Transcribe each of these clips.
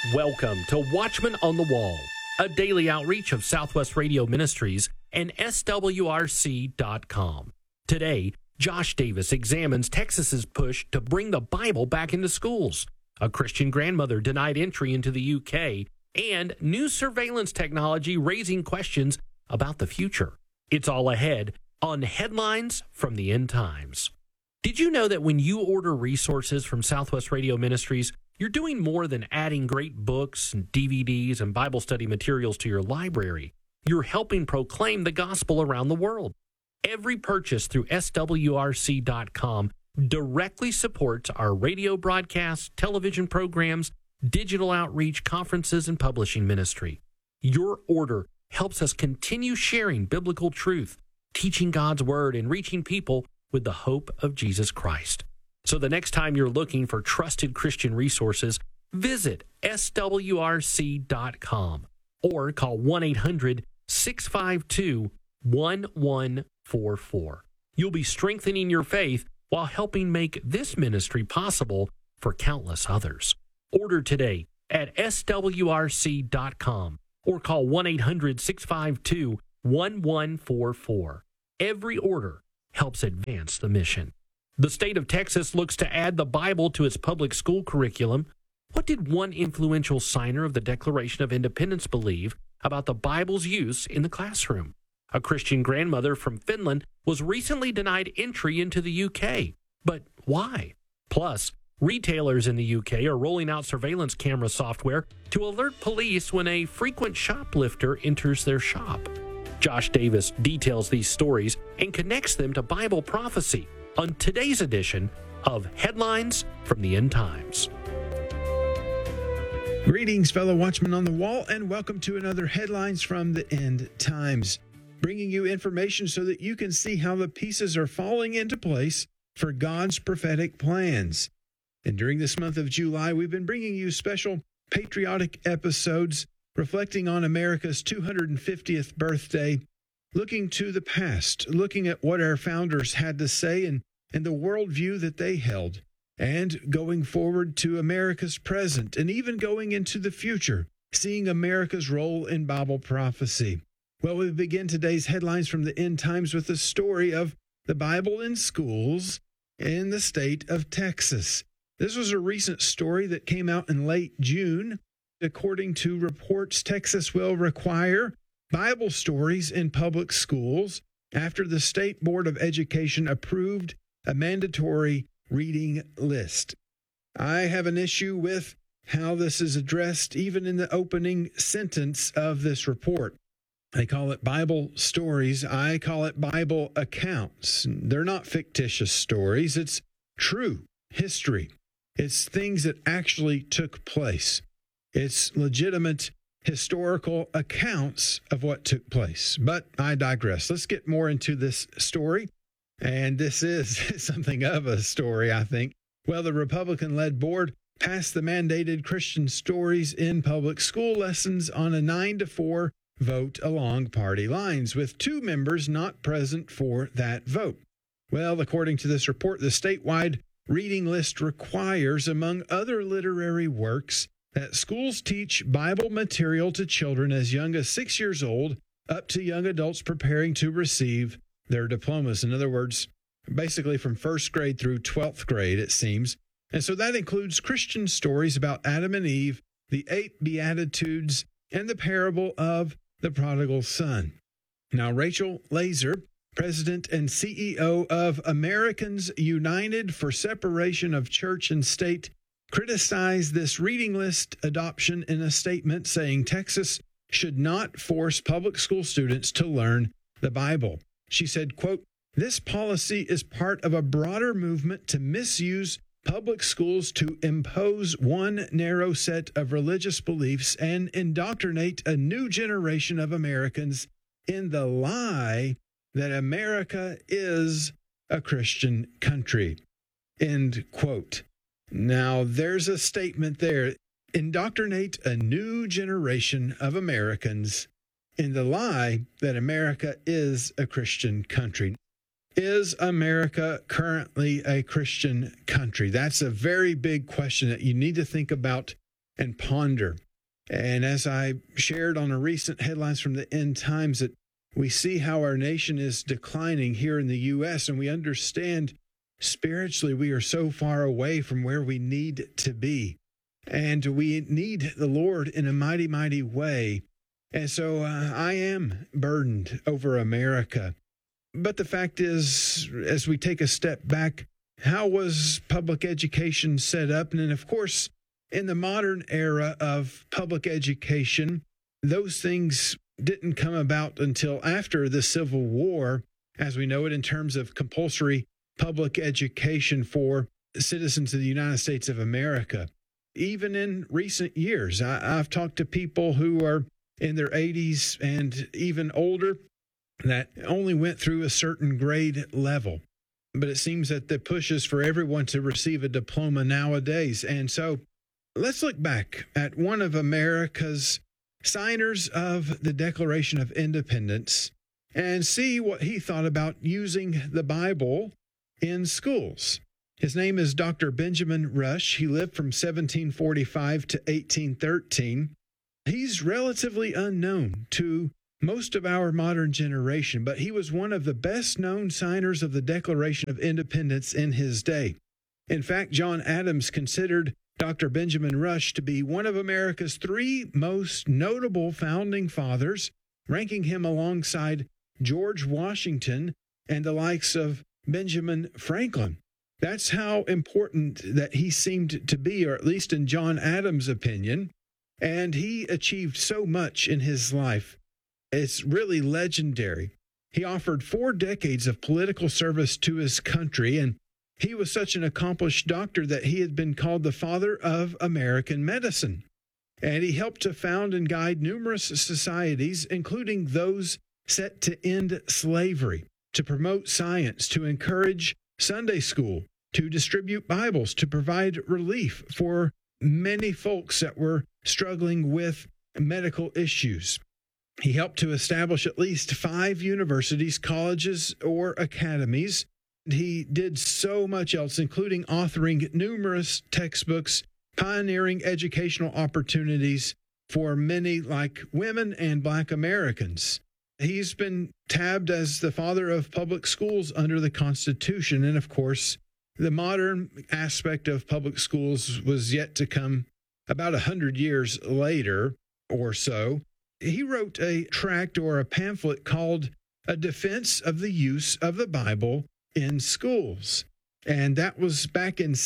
Welcome to Watchman on the Wall, a daily outreach of Southwest Radio Ministries and SWRC.com. Today, Josh Davis examines Texas's push to bring the Bible back into schools, a Christian grandmother denied entry into the UK, and new surveillance technology raising questions about the future. It's all ahead on Headlines from the End Times. Did you know that when you order resources from Southwest Radio Ministries, you're doing more than adding great books and DVDs and Bible study materials to your library? You're helping proclaim the gospel around the world. Every purchase through SWRC.com directly supports our radio broadcasts, television programs, digital outreach, conferences, and publishing ministry. Your order helps us continue sharing biblical truth, teaching God's word, and reaching people with the hope of Jesus Christ. So the next time you're looking for trusted Christian resources, visit SWRC.com or call 1-800-652-1144. You'll be strengthening your faith while helping make this ministry possible for countless others. Order today at SWRC.com or call 1-800-652-1144. Every order helps advance the mission. The state of Texas looks to add the Bible to its public school curriculum. What did one influential signer of the Declaration of Independence believe about the Bible's use in the classroom? A Christian grandmother from Finland was recently denied entry into the UK. But why? Plus, retailers in the UK are rolling out surveillance camera software to alert police when a frequent shoplifter enters their shop. Josh Davis details these stories and connects them to Bible prophecy on today's edition of Headlines from the End Times. Greetings, fellow watchmen on the wall, and welcome to another Headlines from the End Times, bringing you information so that you can see how the pieces are falling into place for God's prophetic plans. And during this month of July, we've been bringing you special patriotic episodes reflecting on America's 250th birthday, looking to the past, looking at what our founders had to say and the worldview that they held, and going forward to America's present and even going into the future, seeing America's role in Bible prophecy. Well, we begin today's Headlines from the End Times with the story of the Bible in schools in the state of Texas. This was a recent story that came out in late June. According to reports, Texas will require Bible stories in public schools after the State Board of Education approved a mandatory reading list. I have an issue with how this is addressed even in the opening sentence of this report. They call it Bible stories. I call it Bible accounts. They're not fictitious stories. It's true history. It's things that actually took place. It's legitimate historical accounts of what took place. But I digress. Let's get more into this story. And this is something of a story, I think. Well, the Republican-led board passed the mandated Christian stories in public school lessons on a 9-4 vote along party lines, with 2 members not present for that vote. Well, according to this report, the statewide reading list requires, among other literary works, that schools teach Bible material to children as young as 6 years old up to young adults preparing to receive their diplomas. In other words, basically from first grade through 12th grade, it seems. And so that includes Christian stories about Adam and Eve, the 8 Beatitudes, and the parable of the prodigal son. Now, Rachel Laser, President and CEO of Americans United for Separation of Church and State, criticized this reading list adoption in a statement saying Texas should not force public school students to learn the Bible. She said, quote, "This policy is part of a broader movement to misuse public schools to impose one narrow set of religious beliefs and indoctrinate a new generation of Americans in the lie that America is a Christian country." End quote. Now, there's a statement there. Indoctrinate a new generation of Americans in the lie that America is a Christian country. Is America currently a Christian country? That's a very big question that you need to think about and ponder. And as I shared on a recent Headlines from the End Times, that we see how our nation is declining here in the U.S., and we understand spiritually we are so far away from where we need to be. And we need the Lord in a mighty, mighty way. And so I am burdened over America. But the fact is, as we take a step back, how was public education set up? And then, of course, in the modern era of public education, those things didn't come about until after the Civil War, as we know it, in terms of compulsory public education for citizens of the United States of America. Even in recent years, I've talked to people who are in their 80s and even older that only went through a certain grade level. But it seems that the push is for everyone to receive a diploma nowadays. And so let's look back at one of America's signers of the Declaration of Independence and see what he thought about using the Bible in schools. His name is Dr. Benjamin Rush. He lived from 1745 to 1813. He's relatively unknown to most of our modern generation, but he was one of the best-known signers of the Declaration of Independence in his day. In fact, John Adams considered Dr. Benjamin Rush to be one of America's three most notable founding fathers, ranking him alongside George Washington and the likes of Benjamin Franklin. That's how important that he seemed to be, or at least in John Adams' opinion. And he achieved so much in his life. It's really legendary. He offered 4 decades of political service to his country, and he was such an accomplished doctor that he had been called the father of American medicine. And he helped to found and guide numerous societies, including those set to end slavery, to promote science, to encourage Sunday school, to distribute Bibles, to provide relief for many folks that were struggling with medical issues. He helped to establish at least 5 universities, colleges, or academies. He did so much else, including authoring numerous textbooks, pioneering educational opportunities for many, like women and Black Americans. He's been tabbed as the father of public schools under the Constitution. And of course, the modern aspect of public schools was yet to come about 100 years later or so. He wrote a tract or a pamphlet called A Defense of the Use of the Bible in Schools. And that was back in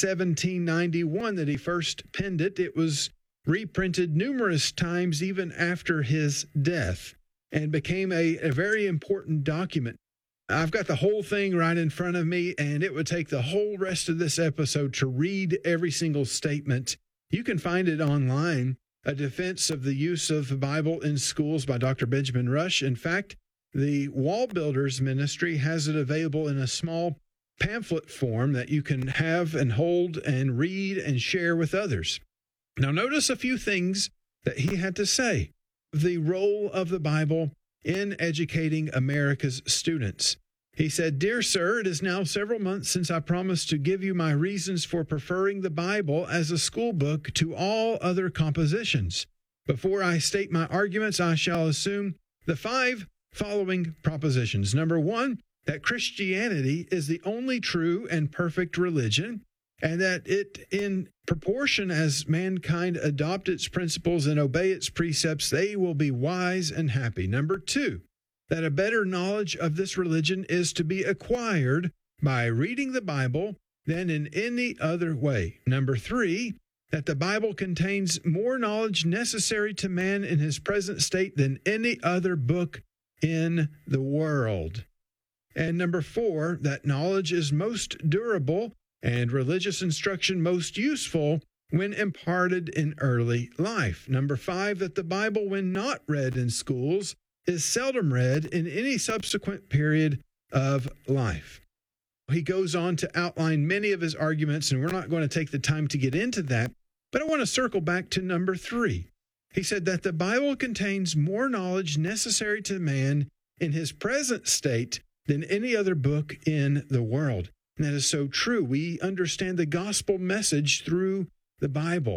1791 that he first penned it. It was reprinted numerous times even after his death and became a very important document. I've got the whole thing right in front of me, and it would take the whole rest of this episode to read every single statement. You can find it online, A Defense of the Use of the Bible in Schools by Dr. Benjamin Rush. In fact, the Wall Builders Ministry has it available in a small pamphlet form that you can have and hold and read and share with others. Now, notice a few things that he had to say. The role of the Bible in educating America's students. He said, "Dear sir, it is now several months since I promised to give you my reasons for preferring the Bible as a school book to all other compositions. Before I state my arguments, I shall assume the 5 following propositions. Number 1, that Christianity is the only true and perfect religion, and that it, in proportion as mankind adopt its principles and obey its precepts, they will be wise and happy. Number 2, that a better knowledge of this religion is to be acquired by reading the Bible than in any other way. Number 3, that the Bible contains more knowledge necessary to man in his present state than any other book in the world. And number 4, that knowledge is most durable and religious instruction most useful when imparted in early life. Number 5, that the Bible, when not read in schools, is seldom read in any subsequent period of life." He goes on to outline many of his arguments, and we're not going to take the time to get into that, but I want to circle back to number 3. He said that the Bible contains more knowledge necessary to man in his present state than any other book in the world. And that is so true. We understand the gospel message through the Bible.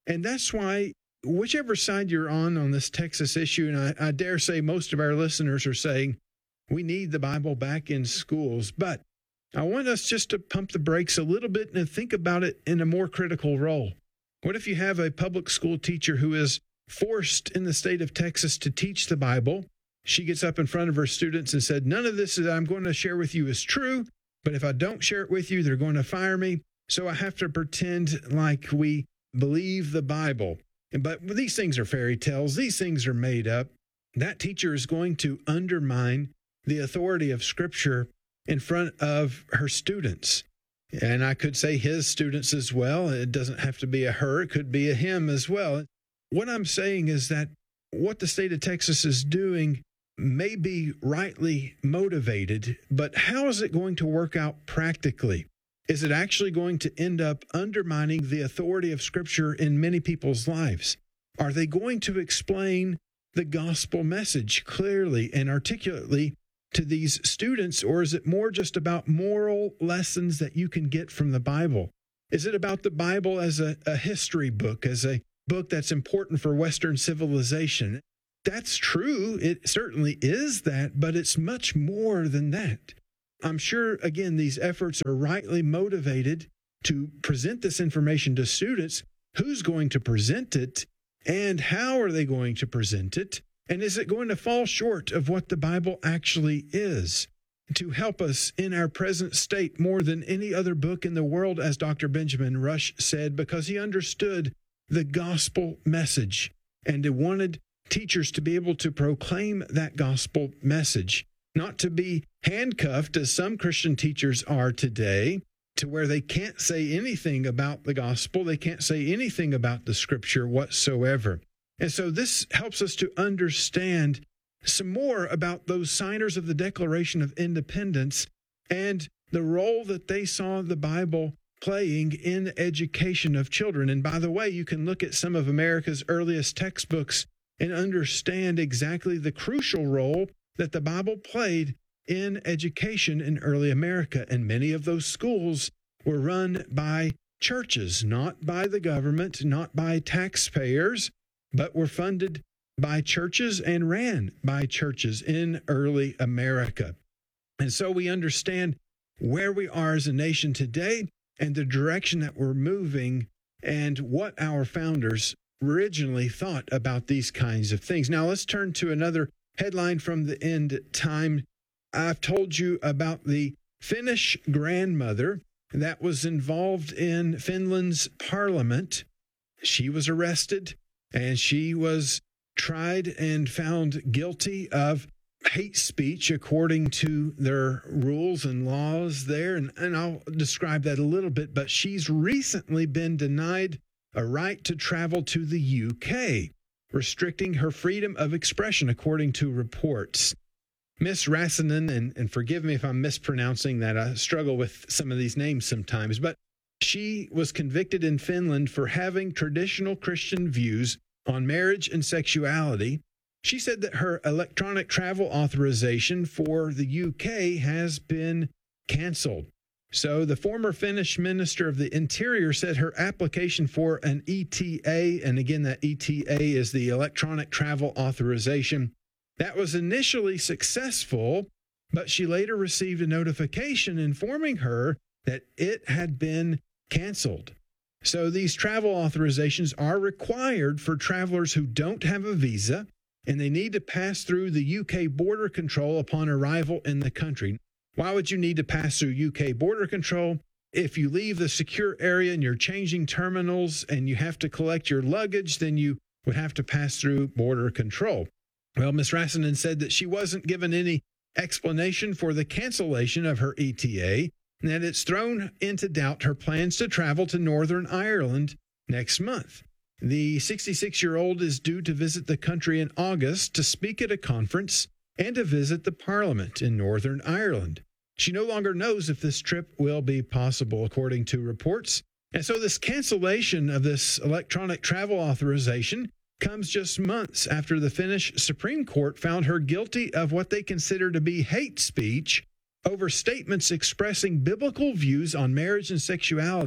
And that's why, whichever side you're on this Texas issue, and I dare say most of our listeners are saying, we need the Bible back in schools. But I want us just to pump the brakes a little bit and think about it in a more critical role. What if you have a public school teacher who is forced in the state of Texas to teach the Bible? She gets up in front of her students and said, none of this that I'm going to share with you is true, but if I don't share it with you, they're going to fire me. So I have to pretend like we believe the Bible. But these things are fairy tales. These things are made up. That teacher is going to undermine the authority of Scripture in front of her students. And I could say his students as well. It doesn't have to be a her. It could be a him as well. What I'm saying is that what the state of Texas is doing may be rightly motivated, but how is it going to work out practically? Is it actually going to end up undermining the authority of Scripture in many people's lives? Are they going to explain the gospel message clearly and articulately to these students, or is it more just about moral lessons that you can get from the Bible? Is it about the Bible as a history book, as a book that's important for Western civilization? That's true. It certainly is that, but it's much more than that. I'm sure, again, these efforts are rightly motivated to present this information to students. Who's going to present it, and how are they going to present it? And is it going to fall short of what the Bible actually is? To help us in our present state more than any other book in the world, as Dr. Benjamin Rush said, because he understood the gospel message and he wanted teachers to be able to proclaim that gospel message, not to be handcuffed, as some Christian teachers are today, to where they can't say anything about the gospel. They can't say anything about the Scripture whatsoever. And so this helps us to understand some more about those signers of the Declaration of Independence and the role that they saw the Bible playing in education of children. And by the way, you can look at some of America's earliest textbooks and understand exactly the crucial role that the Bible played in education in early America. And many of those schools were run by churches, not by the government, not by taxpayers, but were funded by churches and ran by churches in early America. And so we understand where we are as a nation today and the direction that we're moving and what our founders originally thought about these kinds of things. Now let's turn to another headline from the End Time. I've told you about the Finnish grandmother that was involved in Finland's parliament. She was arrested and she was tried and found guilty of hate speech according to their rules and laws there. And I'll describe that a little bit, but she's recently been denied a right to travel to the UK, restricting her freedom of expression according to reports. Miss Räsänen, and forgive me if I'm mispronouncing that, I struggle with some of these names sometimes, but she was convicted in Finland for having traditional Christian views on marriage and sexuality. She said that her electronic travel authorization for the UK has been canceled. So the former Finnish Minister of the Interior said her application for an ETA, and again, that ETA is the electronic travel authorization, that was initially successful, but she later received a notification informing her that it had been canceled. So these travel authorizations are required for travelers who don't have a visa, and they need to pass through the UK border control upon arrival in the country. Why would you need to pass through UK border control? If you leave the secure area and you're changing terminals and you have to collect your luggage, then you would have to pass through border control. Well, Ms. Räsänen said that she wasn't given any explanation for the cancellation of her ETA, and that it's thrown into doubt her plans to travel to Northern Ireland next month. The 66-year-old is due to visit the country in August to speak at a conference and to visit the Parliament in Northern Ireland. She no longer knows if this trip will be possible, according to reports. And so this cancellation of this electronic travel authorization comes just months after the Finnish Supreme Court found her guilty of what they consider to be hate speech over statements expressing biblical views on marriage and sexuality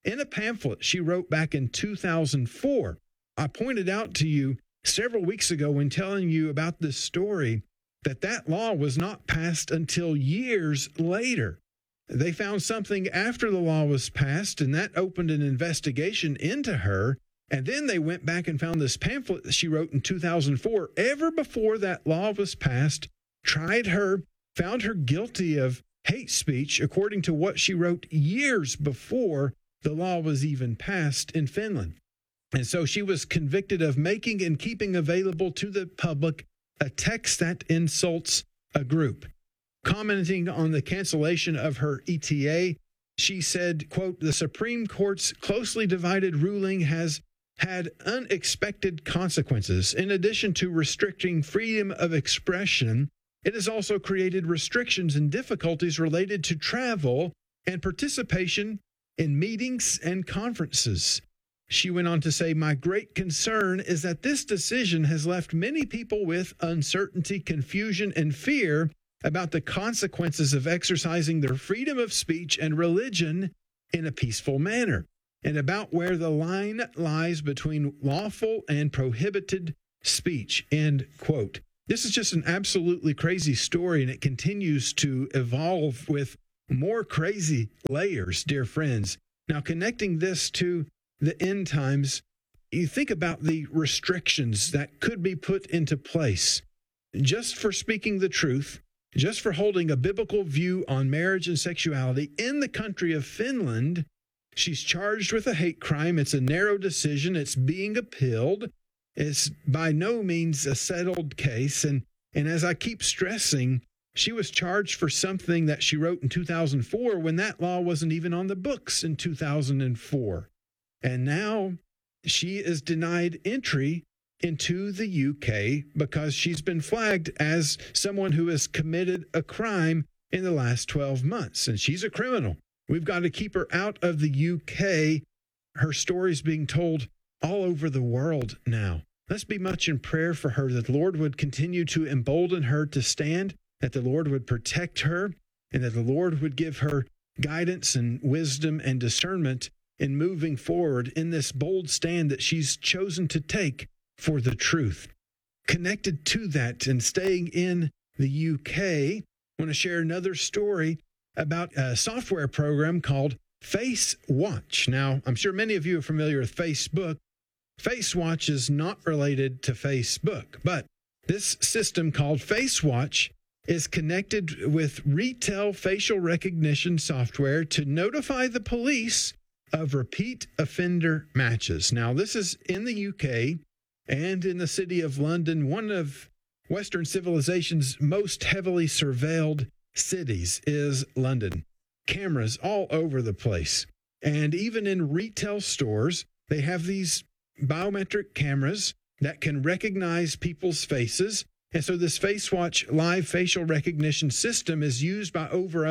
in a pamphlet she wrote back in 2004. I pointed out to you several weeks ago when telling you about this story that law was not passed until years later. They found something after the law was passed, and that opened an investigation into her. And then they went back and found this pamphlet that she wrote in 2004, ever before that law was passed, tried her, found her guilty of hate speech, according to what she wrote years before the law was even passed in Finland. And so she was convicted of making and keeping available to the public a text that insults a group. Commenting on the cancellation of her ETA, she said, quote, "The Supreme Court's closely divided ruling has had unexpected consequences. In addition to restricting freedom of expression, it has also created restrictions and difficulties related to travel and participation in meetings and conferences." She went on to say, "My great concern is that this decision has left many people with uncertainty, confusion, and fear about the consequences of exercising their freedom of speech and religion in a peaceful manner, and about where the line lies between lawful and prohibited speech," end quote. This is just an absolutely crazy story, and it continues to evolve with more crazy layers, dear friends. Now, connecting this to the end times, you think about the restrictions that could be put into place just for speaking the truth, just for holding a biblical view on marriage and sexuality in the country of Finland. She's charged with a hate crime. It's a narrow decision. It's being appealed. It's by no means a settled case. And as I keep stressing, she was charged for something that she wrote in 2004 when that law wasn't even on the books in 2004. And now she is denied entry into the UK because she's been flagged as someone who has committed a crime in the last 12 months. And she's a criminal. We've got to keep her out of the UK. Her story's being told all over the world now. Let's be much in prayer for her, that the Lord would continue to embolden her to stand, that the Lord would protect her, and that the Lord would give her guidance and wisdom and discernment in moving forward in this bold stand that she's chosen to take for the truth. Connected to that and staying in the UK, I want to share another story about a software program called FaceWatch. Now, I'm sure many of you are familiar with Facebook. FaceWatch is not related to Facebook, but this system called FaceWatch is connected with retail facial recognition software to notify the police of repeat offender matches. Now, this is in the UK and in the city of London, one of Western civilization's most heavily surveilled cities is London. Cameras all over the place. And even in retail stores, they have these biometric cameras that can recognize people's faces. And so this FaceWatch live facial recognition system is used by over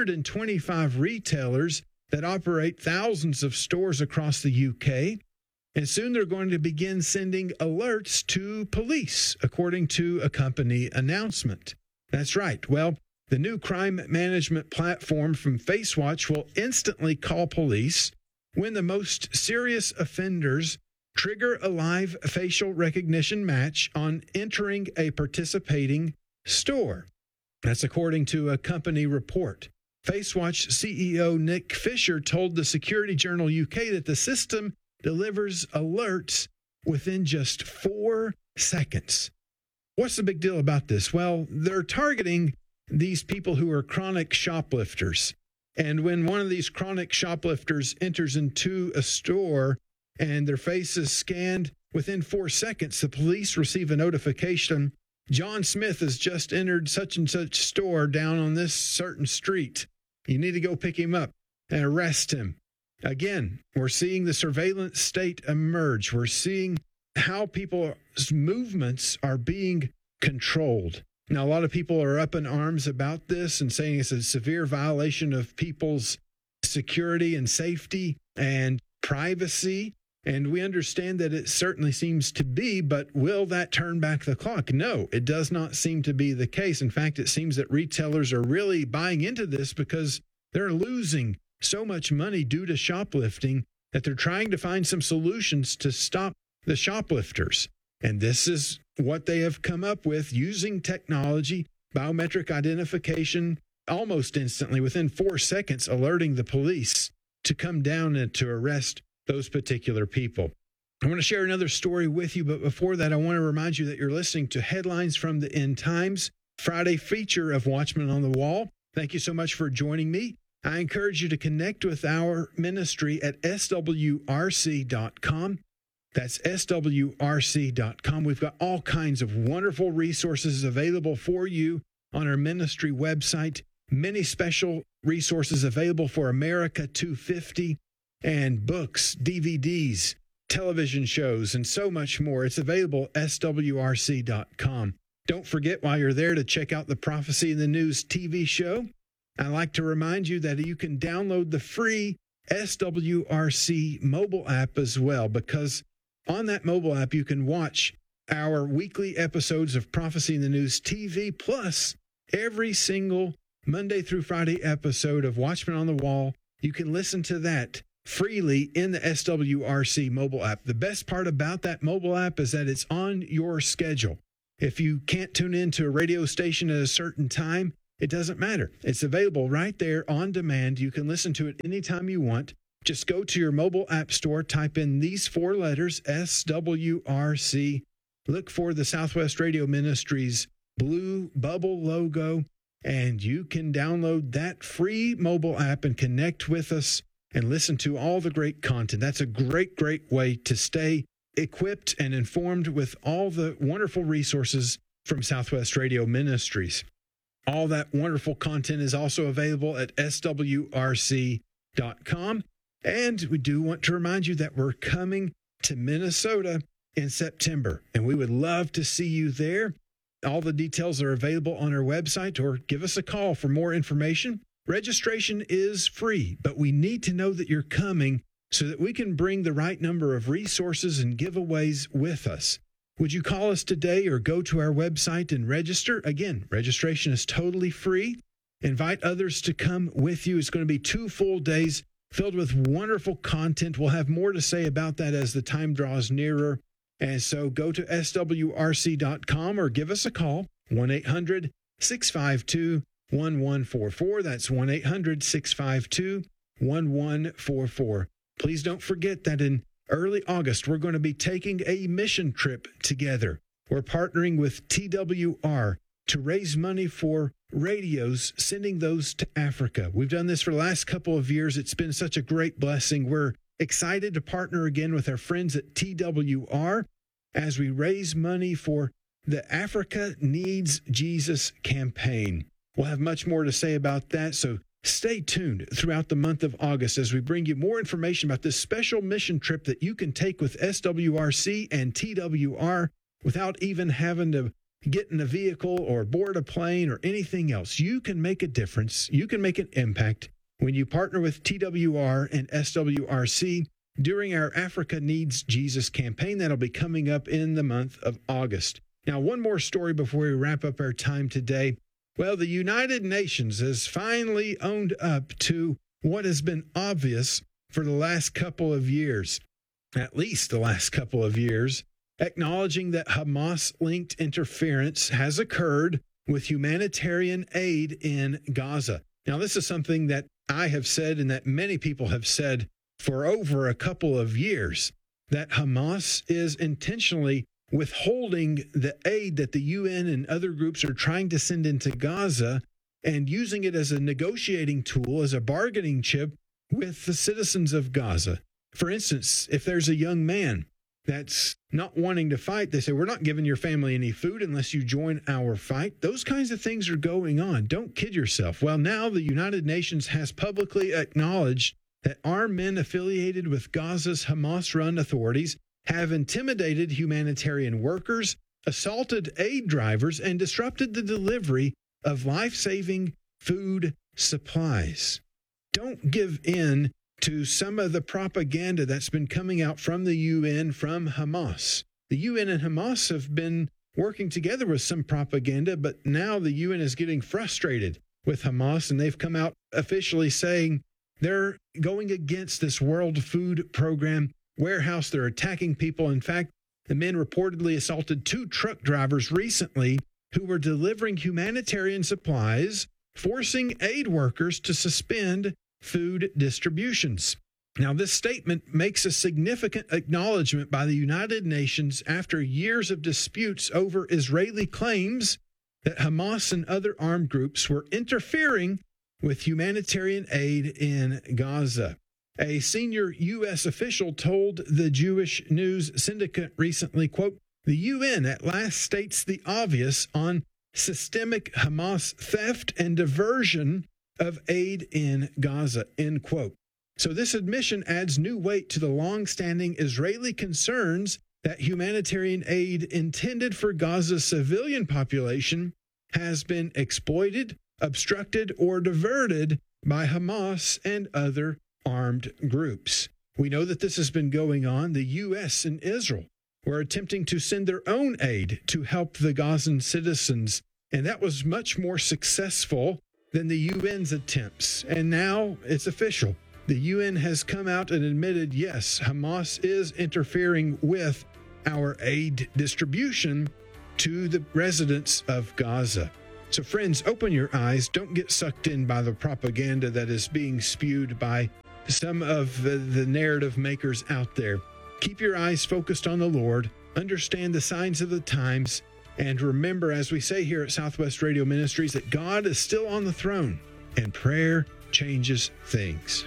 125 retailers that operate thousands of stores across the UK. And soon they're going to begin sending alerts to police, according to a company announcement. That's right. Well, the new crime management platform from FaceWatch will instantly call police when the most serious offenders trigger a live facial recognition match on entering a participating store. That's according to a company report. FaceWatch CEO Nick Fisher told the Security Journal UK that the system delivers alerts within just 4 seconds. What's the big deal about this? Well, they're targeting these people who are chronic shoplifters. And when one of these chronic shoplifters enters into a store and their face is scanned, within 4 seconds, the police receive a notification. John Smith has just entered such and such store down on this certain street. You need to go pick him up and arrest him. Again, we're seeing the surveillance state emerge. We're seeing how people's movements are being controlled. Now, a lot of people are up in arms about this and saying it's a severe violation of people's security and safety and privacy. And we understand that it certainly seems to be, but will that turn back the clock? No, it does not seem to be the case. In fact, it seems that retailers are really buying into this because they're losing so much money due to shoplifting that they're trying to find some solutions to stop the shoplifters. And this is what they have come up with using technology, biometric identification, almost instantly, within 4 seconds, alerting the police to come down and to arrest those particular people. I want to share another story with you, but before that, I want to remind you that you're listening to Headlines from the End Times, Friday feature of Watchmen on the Wall. Thank you so much for joining me. I encourage you to connect with our ministry at swrc.com. That's swrc.com. We've got all kinds of wonderful resources available for you on our ministry website. Many special resources available for America 250 and books, DVDs, television shows, and so much more. It's available at swrc.com. Don't forget, while you're there, to check out the Prophecy in the News TV show. I'd like to remind you that you can download the free SWRC mobile app as well, because on that mobile app, you can watch our weekly episodes of Prophecy in the News TV, plus every single Monday through Friday episode of Watchmen on the Wall. You can listen to that freely in the SWRC mobile app. The best part about that mobile app is that it's on your schedule. If you can't tune in to a radio station at a certain time, it doesn't matter. It's available right there on demand. You can listen to it anytime you want. Just go to your mobile app store, type in these 4 letters, SWRC, look for the Southwest Radio Ministries blue bubble logo, and you can download that free mobile app and connect with us and listen to all the great content. That's a great, great way to stay equipped and informed with all the wonderful resources from Southwest Radio Ministries. All that wonderful content is also available at swrc.com. And we do want to remind you that we're coming to Minnesota in September, and we would love to see you there. All the details are available on our website, or give us a call for more information. Registration is free, but we need to know that you're coming so that we can bring the right number of resources and giveaways with us. Would you call us today or go to our website and register? Again, registration is totally free. Invite others to come with you. It's going to be 2 full days filled with wonderful content. We'll have more to say about that as the time draws nearer. And so go to swrc.com or give us a call, 1-800-652-1144. That's 1-800-652-1144. Please don't forget that in early August, we're going to be taking a mission trip together. We're partnering with TWR to raise money for radios, sending those to Africa. We've done this for the last couple of years. It's been such a great blessing. We're excited to partner again with our friends at TWR as we raise money for the Africa Needs Jesus campaign. We'll have much more to say about that, so stay tuned throughout the month of August as we bring you more information about this special mission trip that you can take with SWRC and TWR without even having to get in a vehicle or board a plane or anything else. You can make a difference. You can make an impact when you partner with TWR and SWRC during our Africa Needs Jesus campaign. That'll be coming up in the month of August. Now, one more story before we wrap up our time today. Well, the United Nations has finally owned up to what has been obvious for the last couple of years, at least the last couple of years, acknowledging that Hamas-linked interference has occurred with humanitarian aid in Gaza. Now, this is something that I have said and that many people have said for over a couple of years, that Hamas is intentionally withholding the aid that the UN and other groups are trying to send into Gaza and using it as a negotiating tool, as a bargaining chip with the citizens of Gaza. For instance, if there's a young man that's not wanting to fight, they say, we're not giving your family any food unless you join our fight. Those kinds of things are going on. Don't kid yourself. Well, now the United Nations has publicly acknowledged that armed men affiliated with Gaza's Hamas-run authorities have intimidated humanitarian workers, assaulted aid drivers, and disrupted the delivery of life-saving food supplies. Don't give in to some of the propaganda that's been coming out from the UN, from Hamas. The UN and Hamas have been working together with some propaganda, but now the UN is getting frustrated with Hamas, and they've come out officially saying They're going against this World Food Program warehouse. They're attacking people. In fact, the men reportedly assaulted 2 truck drivers recently who were delivering humanitarian supplies, forcing aid workers to suspend food distributions. Now, this statement makes a significant acknowledgement by the United Nations after years of disputes over Israeli claims that Hamas and other armed groups were interfering with humanitarian aid in Gaza. A senior U.S. official told the Jewish News Syndicate recently, quote, "The UN at last states the obvious on systemic Hamas theft and diversion of aid in Gaza," end quote. So this admission adds new weight to the long-standing Israeli concerns that humanitarian aid intended for Gaza's civilian population has been exploited, obstructed, or diverted by Hamas and other armed groups. We know that this has been going on. The U.S. and Israel were attempting to send their own aid to help the Gazan citizens, and that was much more successful than the UN's attempts. And now it's official. The UN has come out and admitted, yes, Hamas is interfering with our aid distribution to the residents of Gaza. So friends, open your eyes. Don't get sucked in by the propaganda that is being spewed by some of the narrative makers out there. Keep your eyes focused on the Lord, understand the signs of the times, and remember, as we say here at Southwest Radio Ministries, that God is still on the throne and prayer changes things.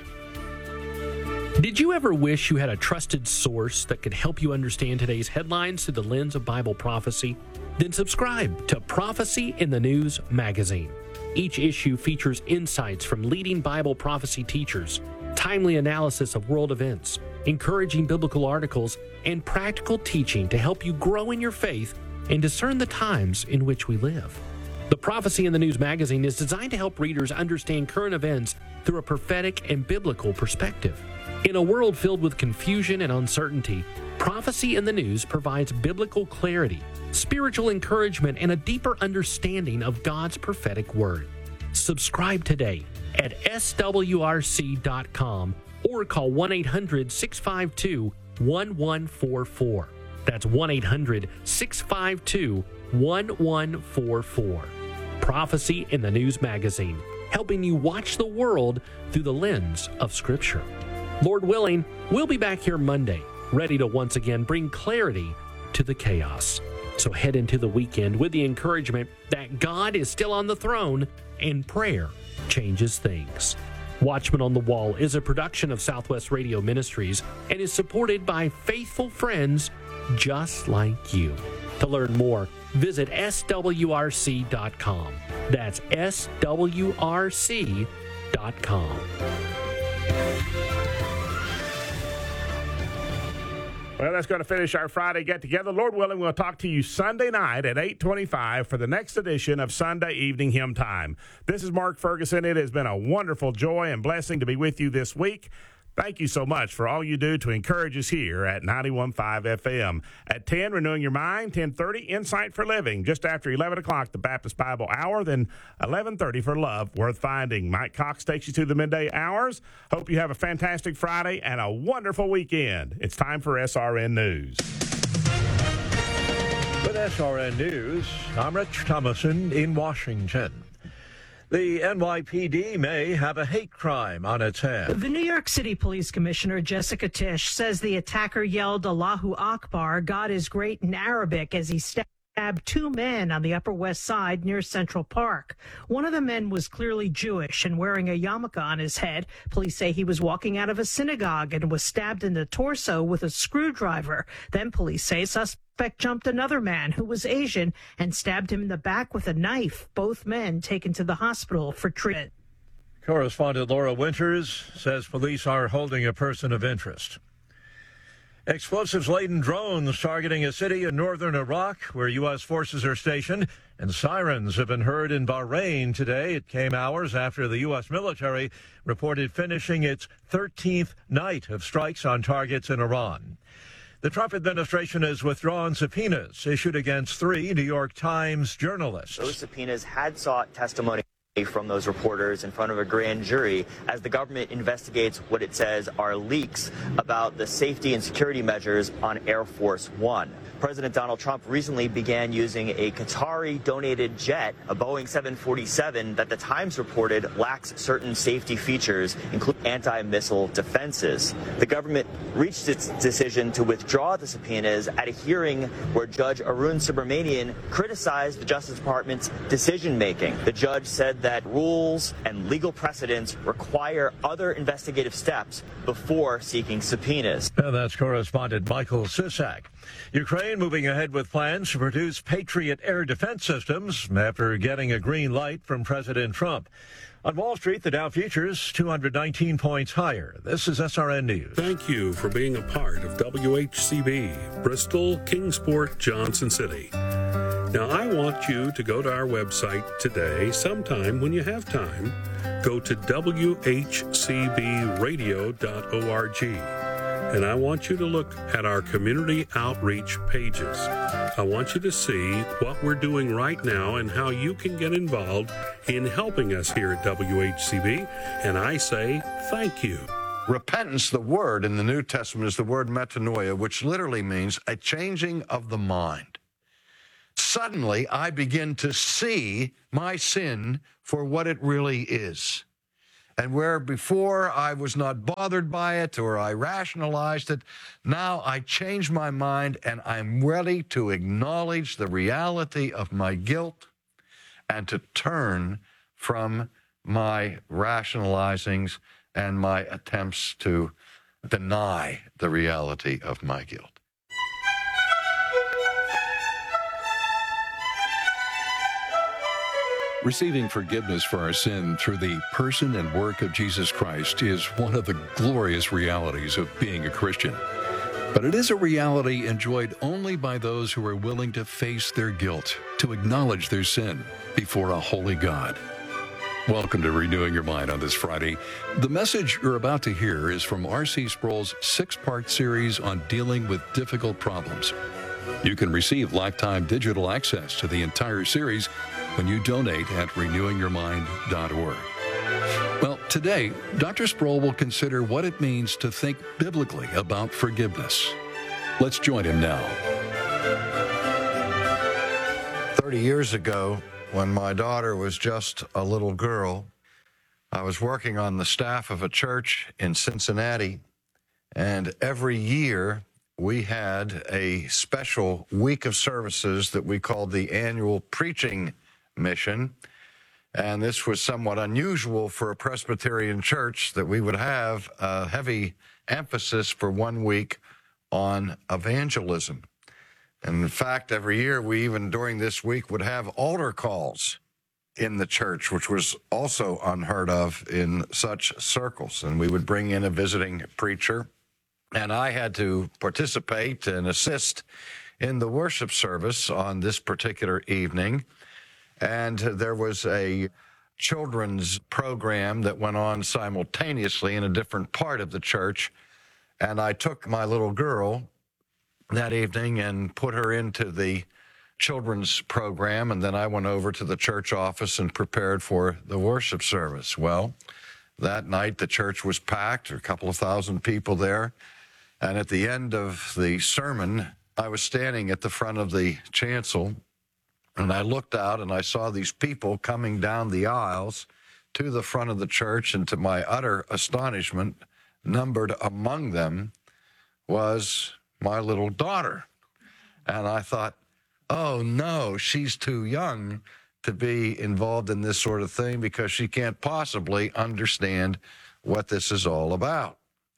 Did you ever wish you had a trusted source that could help you understand today's headlines through the lens of Bible prophecy? Then subscribe to Prophecy in the News magazine. Each issue features insights from leading Bible prophecy teachers, timely analysis of world events, encouraging biblical articles, and practical teaching to help you grow in your faith and discern the times in which we live. The Prophecy in the News magazine is designed to help readers understand current events through a prophetic and biblical perspective. In a world filled with confusion and uncertainty, Prophecy in the News provides biblical clarity, spiritual encouragement, and a deeper understanding of God's prophetic word. Subscribe today at swrc.com or call 1-800-652-1144. That's 1-800-652-1144. Prophecy in the News magazine, helping you watch the world through the lens of Scripture. Lord willing, we'll be back here Monday, ready to once again bring clarity to the chaos. So head into the weekend with the encouragement that God is still on the throne and prayer changes things. Watchman on the Wall is a production of Southwest Radio Ministries and is supported by faithful friends just like you. To learn more, visit swrc.com. That's swrc.com. Well, that's going to finish our Friday get-together. Lord willing, we'll talk to you Sunday night at 8:25 for the next edition of Sunday Evening Hymn Time. This is Mark Ferguson. It has been a wonderful joy and blessing to be with you this week. Thank you so much for all you do to encourage us here at 91.5 FM. At 10, Renewing Your Mind, 10:30, Insight for Living. Just after 11 o'clock, the Baptist Bible Hour, then 11:30 for Love Worth Finding. Mike Cox takes you through the midday hours. Hope you have a fantastic Friday and a wonderful weekend. It's time for SRN News. With SRN News, I'm Rich Thomason in Washington. The NYPD may have a hate crime on its hands. The New York City Police Commissioner Jessica Tisch says the attacker yelled Allahu Akbar, God is great, in Arabic as he stabbed 2 men on the Upper West Side near Central Park. One of the men was clearly Jewish and wearing a yarmulke on his head. Police say he was walking out of a synagogue and was stabbed in the torso with a screwdriver. Then police say suspect jumped another man who was Asian and stabbed him in the back with a knife. Both men taken to the hospital for treatment. Correspondent Laura Winters says police are holding a person of interest. Explosives-laden drones targeting a city in northern Iraq where U.S. forces are stationed, and sirens have been heard in Bahrain today. It came hours after the U.S. military reported finishing its 13th night of strikes on targets in Iran. The Trump administration has withdrawn subpoenas issued against 3 New York Times journalists. Those subpoenas had sought testimony from those reporters in front of a grand jury as the government investigates what it says are leaks about the safety and security measures on Air Force One. President Donald Trump recently began using a Qatari-donated jet, a Boeing 747, that the Times reported lacks certain safety features, including anti-missile defenses. The government reached its decision to withdraw the subpoenas at a hearing where Judge Arun Subramanian criticized the Justice Department's decision-making. The judge said that rules and legal precedents require other investigative steps before seeking subpoenas. And that's correspondent Michael Sisak. Ukraine moving ahead with plans to produce Patriot air defense systems after getting a green light from President Trump. On Wall Street, the Dow futures 219 points higher. This is SRN News. Thank you for being a part of WHCB, Bristol, Kingsport, Johnson City. Now, I want you to go to our website today, sometime when you have time. Go to WHCBradio.org. And I want you to look at our community outreach pages. I want you to see what we're doing right now and how you can get involved in helping us here at WHCB. And I say thank you. Repentance, the word in the New Testament, is the word metanoia, which literally means a changing of the mind. Suddenly, I begin to see my sin for what it really is. And where before I was not bothered by it or I rationalized it, now I change my mind and I'm ready to acknowledge the reality of my guilt and to turn from my rationalizings and my attempts to deny the reality of my guilt. Receiving forgiveness for our sin through the person and work of Jesus Christ is one of the glorious realities of being a Christian. But it is a reality enjoyed only by those who are willing to face their guilt, to acknowledge their sin before a holy God. Welcome to Renewing Your Mind on this Friday. The message you're about to hear is from R.C. Sproul's 6-part series on dealing with difficult problems. You can receive lifetime digital access to the entire series when you donate at renewingyourmind.org. Well, today, Dr. Sproul will consider what it means to think biblically about forgiveness. Let's join him now. 30 years ago, when my daughter was just a little girl, I was working on the staff of a church in Cincinnati, and every year we had a special week of services that we called the annual preaching mission. And this was somewhat unusual for a Presbyterian church, that we would have a heavy emphasis for 1 week on evangelism. And in fact, every year we even during this week would have altar calls in the church, which was also unheard of in such circles. And we would bring in a visiting preacher, and I had to participate and assist in the worship service on this particular evening. And there was a children's program that went on simultaneously in a different part of the church. And I took my little girl that evening and put her into the children's program. And then I went over to the church office and prepared for the worship service. Well, that night the church was packed, a couple of thousand people there. And at the end of the sermon, I was standing at the front of the chancel, and I looked out and I saw these people coming down the aisles to the front of the church, and to my utter astonishment, numbered among them was my little daughter. And I thought, oh no, she's too young to be involved in this sort of thing because she can't possibly understand what this is all about.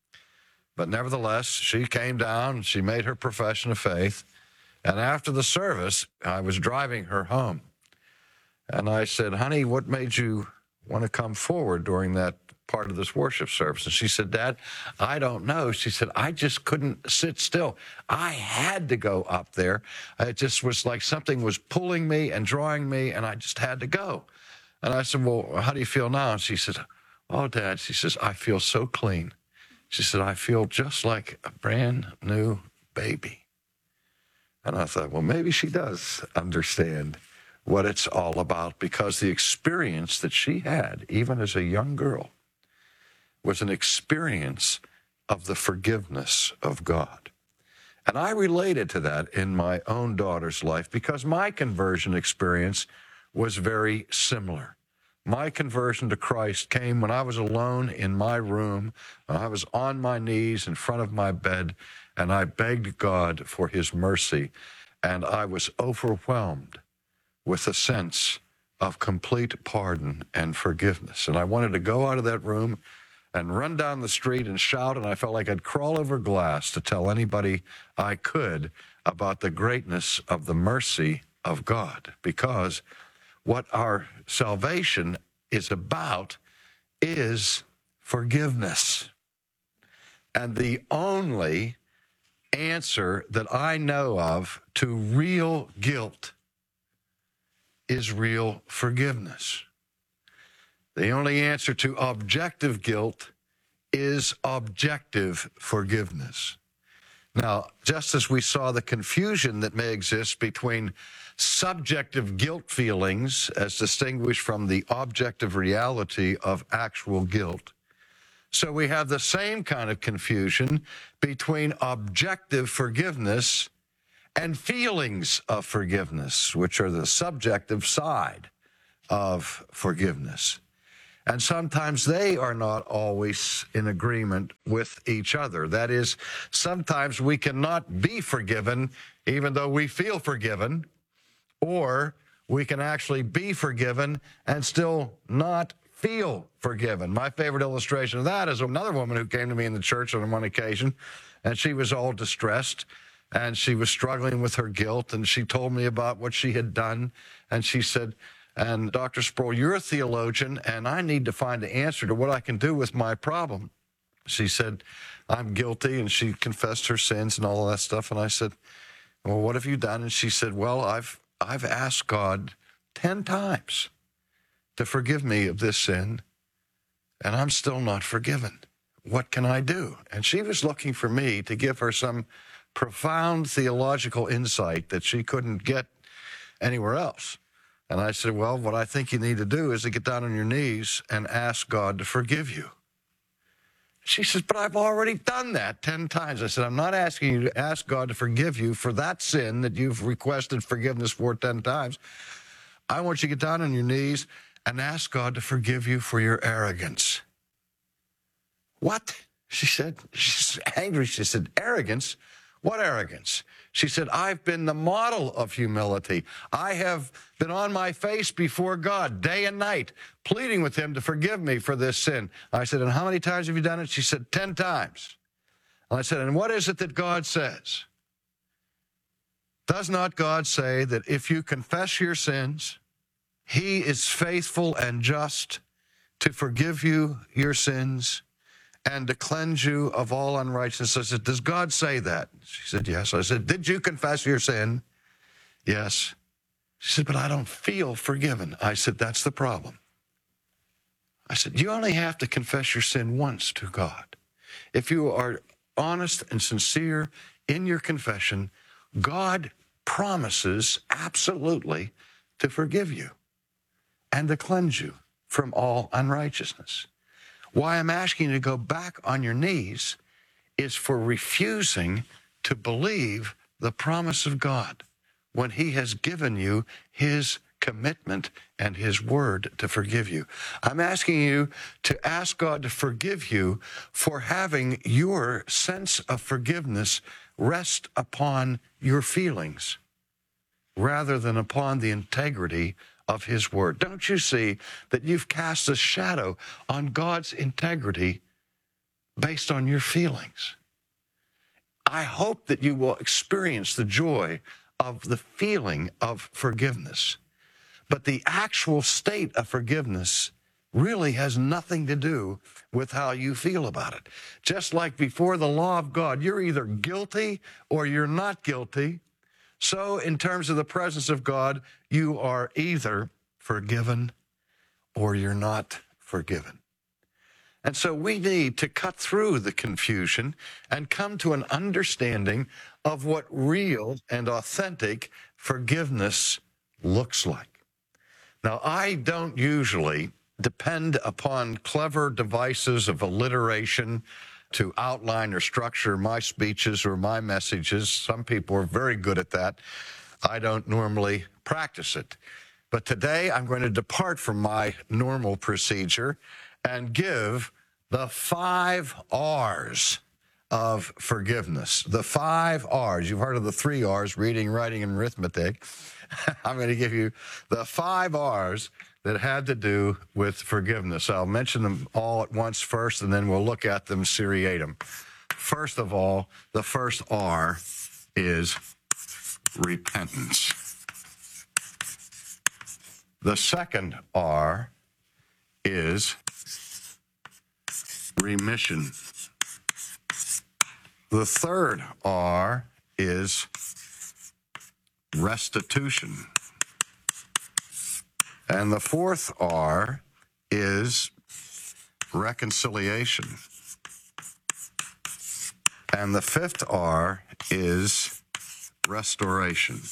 But nevertheless, she came down, she made her profession of faith, and after the service, I was driving her home. And I said, honey, what made you want to come forward during that part of this worship service? And she said, Dad, I don't know. She said, I just couldn't sit still. I had to go up there. It just was like something was pulling me and drawing me, and I just had to go. And I said, well, how do you feel now? And she said, oh, Dad, she says, I feel so clean. She said, I feel just like a brand new baby. And I thought, well, maybe she does understand what it's all about, because the experience that she had, even as a young girl, was an experience of the forgiveness of God. And I related to that in my own daughter's life because my conversion experience was very similar. My conversion to Christ came when I was alone in my room. I was on my knees in front of my bed, and I begged God for his mercy, and I was overwhelmed with a sense of complete pardon and forgiveness. And I wanted to go out of that room and run down the street and shout, and I felt like I'd crawl over glass to tell anybody I could about the greatness of the mercy of God, because what our salvation is about is forgiveness. And the only answer that I know of to real guilt is real forgiveness. The only answer to objective guilt is objective forgiveness. Now, just as we saw the confusion that may exist between subjective guilt feelings as distinguished from the objective reality of actual guilt, so we have the same kind of confusion between objective forgiveness and feelings of forgiveness, which are the subjective side of forgiveness. And sometimes they are not always in agreement with each other. That is, sometimes we cannot be forgiven even though we feel forgiven, or we can actually be forgiven and still not feel forgiven. My favorite illustration of that is another woman who came to me in the church on one occasion, and she was all distressed, and she was struggling with her guilt, and she told me about what she had done, and she said, "And Dr. Sproul, you're a theologian, and I need to find the answer to what I can do with my problem." She said, "I'm guilty," and she confessed her sins and all of that stuff. And I said, "Well, what have you done?" And she said, "Well, I've asked God 10 times to forgive me of this sin, and I'm still not forgiven. What can I do?" And she was looking for me to give her some profound theological insight that she couldn't get anywhere else. And I said, "Well, what I think you need to do is to get down on your knees and ask God to forgive you." She says, "But I've already done that 10 times. I said, "I'm not asking you to ask God to forgive you for that sin that you've requested forgiveness for 10 times. I want you to get down on your knees and ask God to forgive you for your arrogance." "What?" she said. She's angry. She said, "Arrogance? What arrogance?" She said, "I've been the model of humility. I have been on my face before God day and night, pleading with him to forgive me for this sin." I said, "And how many times have you done it?" She said, 10 times. And I said, "And what is it that God says? Does not God say that if you confess your sins, he is faithful and just to forgive you your sins and to cleanse you of all unrighteousness?" I said, "Does God say that?" She said, "Yes." I said, "Did you confess your sin?" "Yes." She said, "But I don't feel forgiven." I said, "That's the problem." I said, "You only have to confess your sin once to God. If you are honest and sincere in your confession, God promises absolutely to forgive you and to cleanse you from all unrighteousness. Why I'm asking you to go back on your knees is for refusing to believe the promise of God when he has given you his commitment and his word to forgive you. I'm asking you to ask God to forgive you for having your sense of forgiveness rest upon your feelings rather than upon the integrity of his word. Don't you see that you've cast a shadow on God's integrity based on your feelings? I hope that you will experience the joy of the feeling of forgiveness. But the actual state of forgiveness really has nothing to do with how you feel about it. Just like before the law of God, you're either guilty or you're not guilty. So in terms of the presence of God, you are either forgiven or you're not forgiven. And so we need to cut through the confusion and come to an understanding of what real and authentic forgiveness looks like. Now, I don't usually depend upon clever devices of alliteration to outline or structure my speeches or my messages. Some people are very good at that. I don't normally practice it. But today I'm going to depart from my normal procedure and give the 5 R's of forgiveness. The 5 R's. You've heard of the 3 R's, reading, writing, and arithmetic. I'm going to give you the 5 R's that had to do with forgiveness. I'll mention them all at once first, and then we'll look at them seriatim. First of all, the first R is repentance. The second R is remission. The third R is restitution. And the fourth R is reconciliation. And the fifth R is restoration.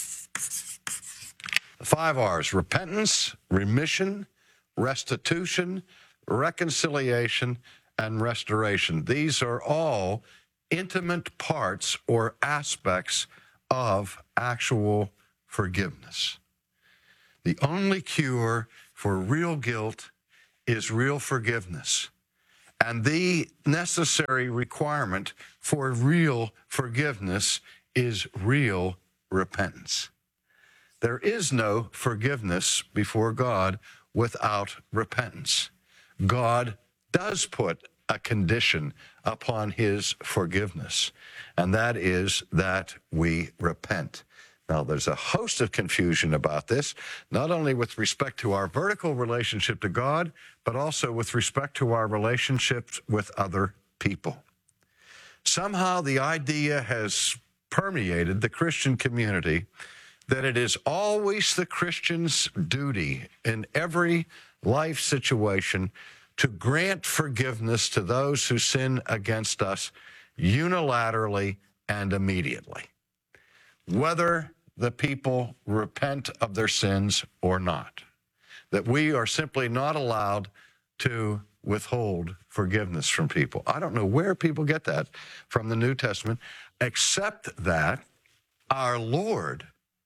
The 5 R's: repentance, remission, restitution, reconciliation, and restoration. These are all intimate parts or aspects of actual forgiveness. The only cure for real guilt is real forgiveness. And the necessary requirement for real forgiveness is real repentance. There is no forgiveness before God without repentance. God does put a condition upon his forgiveness, and that is that we repent. Now, there's a host of confusion about this, not only with respect to our vertical relationship to God, but also with respect to our relationships with other people. Somehow the idea has permeated the Christian community that it is always the Christian's duty in every life situation to grant forgiveness to those who sin against us unilaterally and immediately, whether the people repent of their sins or not. That we are simply not allowed to withhold forgiveness from people. I don't know where people get that from the New Testament, except that our Lord,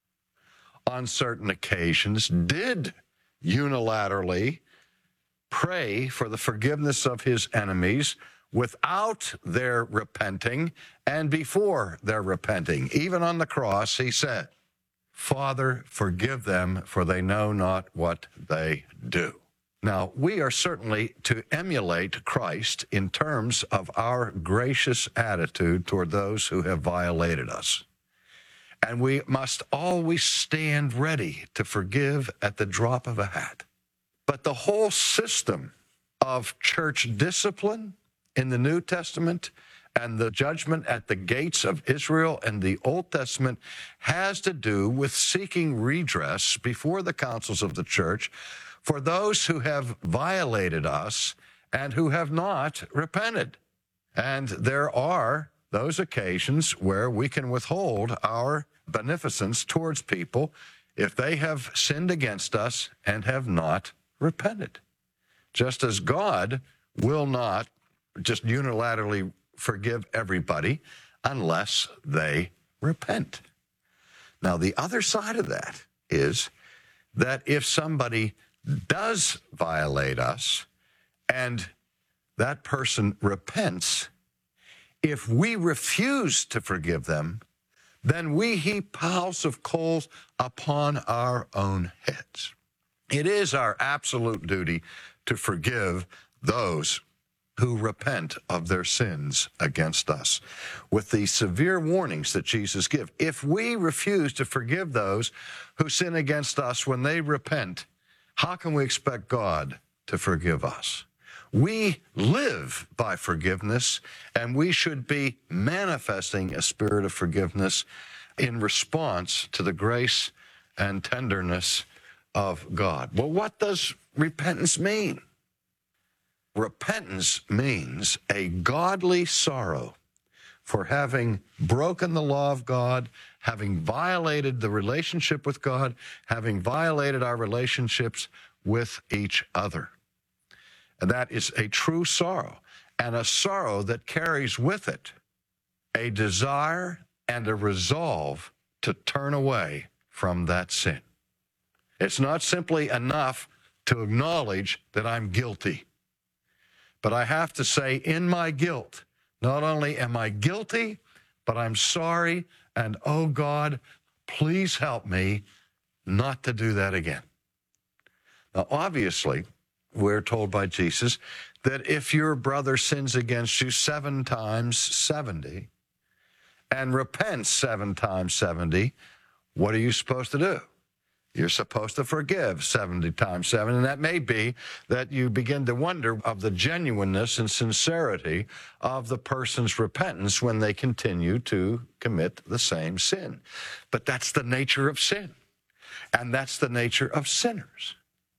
on certain occasions, did unilaterally pray for the forgiveness of his enemies without their repenting and before their repenting. Even on the cross, he said, "Father, forgive them, for they know not what they do." Now, we are certainly to emulate Christ in terms of our gracious attitude toward those who have violated us. And we must always stand ready to forgive at the drop of a hat. But the whole system of church discipline in the New Testament and the judgment at the gates of Israel in the Old Testament has to do with seeking redress before the councils of the church for those who have violated us and who have not repented. And there are those occasions where we can withhold our beneficence towards people if they have sinned against us and have not repented. Just as God will not just unilaterally forgive everybody unless they repent. Now, the other side of that is that if somebody does violate us and that person repents, if we refuse to forgive them, then we heap piles of coals upon our own heads. It is our absolute duty to forgive those who repent of their sins against us, with the severe warnings that Jesus gives. If we refuse to forgive those who sin against us when they repent, how can we expect God to forgive us? We live by forgiveness, and we should be manifesting a spirit of forgiveness in response to the grace and tenderness of God. Well, what does repentance mean? Repentance means a godly sorrow for having broken the law of God, having violated the relationship with God, having violated our relationships with each other. And that is a true sorrow, and a sorrow that carries with it a desire and a resolve to turn away from that sin. It's not simply enough to acknowledge that I'm guilty, but I have to say, in my guilt, not only am I guilty, but I'm sorry, and oh God, please help me not to do that again. Now, obviously, we're told by Jesus that if your brother sins against you 7 times 70 and repents 7 times 70, what are you supposed to do? You're supposed to forgive 70 times 7, and that may be that you begin to wonder of the genuineness and sincerity of the person's repentance when they continue to commit the same sin. But that's the nature of sin, and that's the nature of sinners.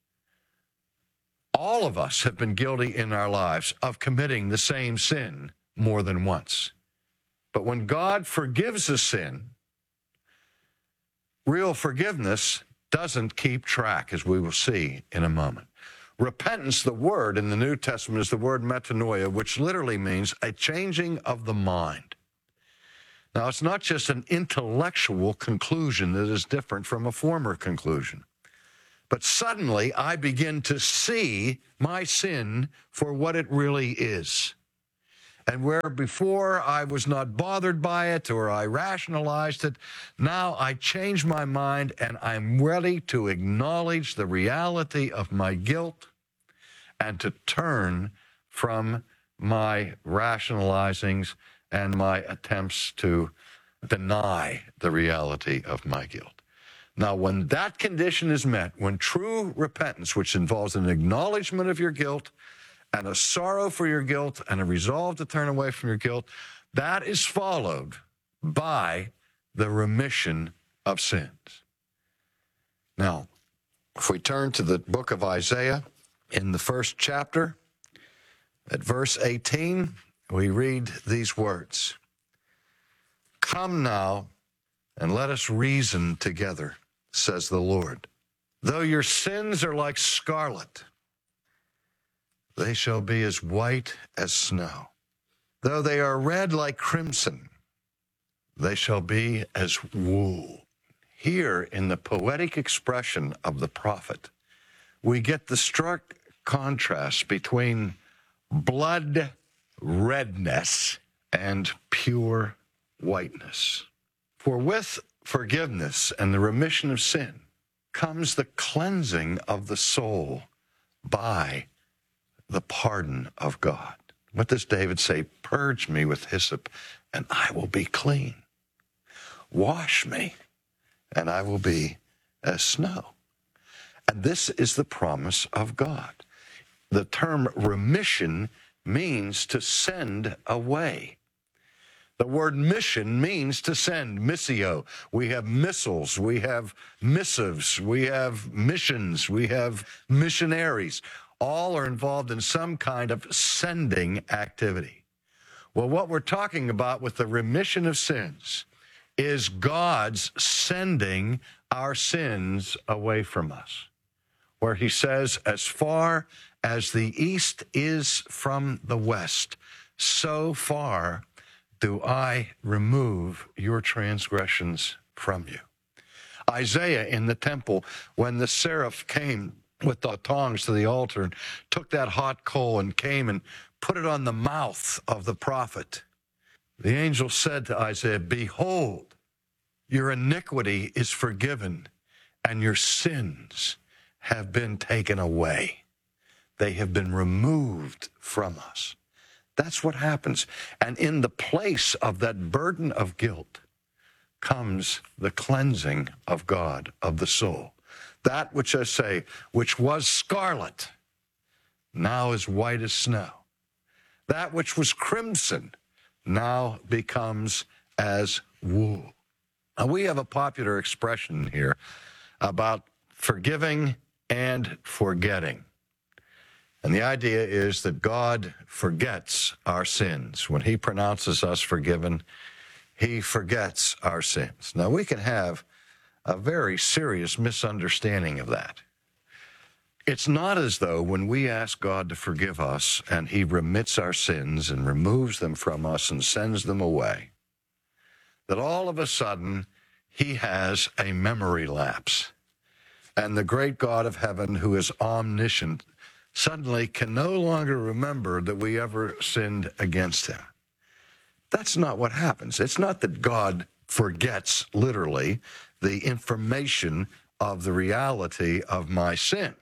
All of us have been guilty in our lives of committing the same sin more than once. But when God forgives a sin, real forgiveness doesn't keep track, as we will see in a moment. Repentance, the word in the New Testament, is the word metanoia, which literally means a changing of the mind. Now, it's not just an intellectual conclusion that is different from a former conclusion, but suddenly I begin to see my sin for what it really is. And where before I was not bothered by it or I rationalized it, now I change my mind and I'm ready to acknowledge the reality of my guilt and to turn from my rationalizings and my attempts to deny the reality of my guilt. Now, when that condition is met, when true repentance, which involves an acknowledgement of your guilt, and a sorrow for your guilt, and a resolve to turn away from your guilt, that is followed by the remission of sins. Now, if we turn to the book of Isaiah, in the first chapter, at verse 18, we read these words, "Come now, and let us reason together, says the Lord. Though your sins are like scarlet, they shall be as white as snow. Though they are red like crimson, they shall be as wool." Here, in the poetic expression of the prophet, we get the stark contrast between blood redness and pure whiteness. For with forgiveness and the remission of sin comes the cleansing of the soul by the pardon of God. What does David say? "Purge me with hyssop, and I will be clean. Wash me, and I will be as snow." And this is the promise of God. The term remission means to send away. The word mission means to send, missio. We have missiles, we have missives, we have missions, we have missionaries. All are involved in some kind of sending activity. Well, what we're talking about with the remission of sins is God's sending our sins away from us, where he says, "As far as the east is from the west, so far do I remove your transgressions from you." Isaiah in the temple, when the seraph came with the tongs to the altar and took that hot coal and came and put it on the mouth of the prophet, the angel said to Isaiah, "Behold, your iniquity is forgiven and your sins have been taken away." They have been removed from us. That's what happens. And in the place of that burden of guilt comes the cleansing of God, of the soul. That which I say, which was scarlet, now is white as snow. That which was crimson now becomes as wool. Now, we have a popular expression here about forgiving and forgetting. And the idea is that God forgets our sins. When he pronounces us forgiven, he forgets our sins. Now, we can have a very serious misunderstanding of that. It's not as though when we ask God to forgive us and he remits our sins and removes them from us and sends them away, that all of a sudden he has a memory lapse. And the great God of heaven, who is omniscient, suddenly can no longer remember that we ever sinned against him. That's not what happens. It's not that God forgets, literally, the information of the reality of my sin.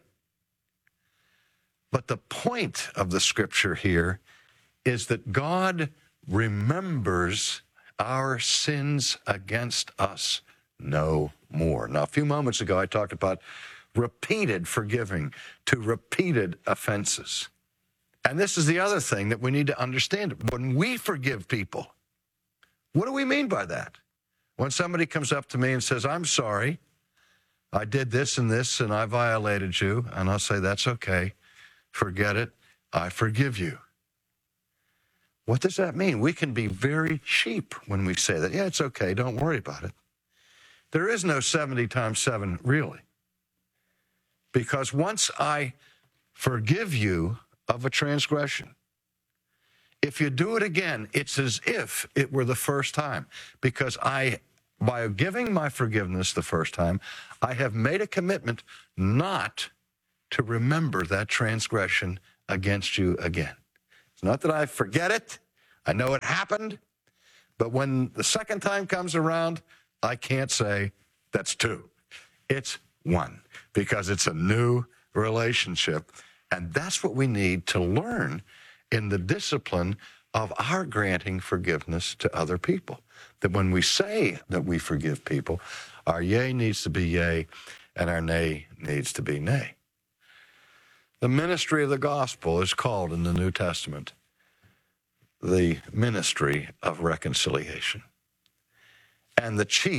But the point of the scripture here is that God remembers our sins against us no more. Now, a few moments ago, I talked about repeated forgiving to repeated offenses. And this is the other thing that we need to understand. When we forgive people, what do we mean by that? When somebody comes up to me and says, I'm sorry, I did this, and I violated you, and I'll say, that's okay, forget it, I forgive you. What does that mean? We can be very cheap when we say that. Yeah, it's okay, don't worry about it. There is no 70 times 7, really. Because once I forgive you of a transgression, if you do it again, it's as if it were the first time. Because by giving my forgiveness the first time, I have made a commitment not to remember that transgression against you again. It's not that I forget it. I know it happened. But when the second time comes around, I can't say that's 2. It's 1, because it's a new relationship. And that's what we need to learn in the discipline of our granting forgiveness to other people. That when we say that we forgive people, our yea needs to be yea and our nay needs to be nay. The ministry of the gospel is called in the New Testament the ministry of reconciliation. And the chief